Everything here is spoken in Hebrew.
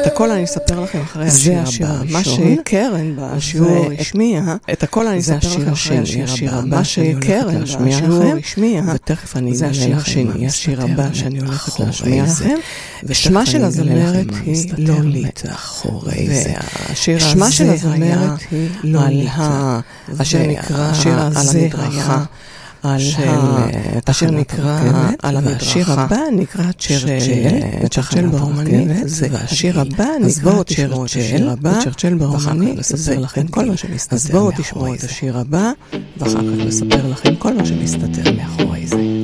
את הכל אני אספר לכם אחרי השיר הבא. מה שקרן בשיעור השמיעה, את הכל אני אספר לכם אחרי השיר הבא. מה שקרן בשיעור השמיעה, ותכף אני אגלה לכם השיר הבא שאני הולכת להשמיע לכם. ושמה של הזמרת היא לוליטה. שמה של הזמרת היא לוליטה. אשר נקרא על המדרכה. אשר נקרא על המדרכה. השיר הבא נקרא צ'רצ'ל ברומנית, והשיר הבא נקרא צ'רצ'ל ברומנית, לספר לכם כל מה שמסתתר מאחורי זה. אז בואו תשמעו את השיר הבא, ואחר כך לספר לכם כל מה שמסתתר מאחורי זה.